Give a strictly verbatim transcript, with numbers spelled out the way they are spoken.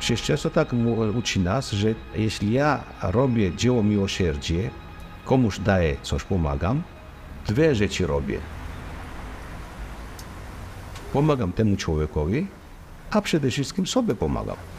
Chrześcijaństwo tak mu- uczy nas, że jeśli ja robię dzieło miłosierdzie, komuś daję coś, pomagam, dwie rzeczy robię. Pomagam temu człowiekowi, a przede wszystkim sobie pomagam.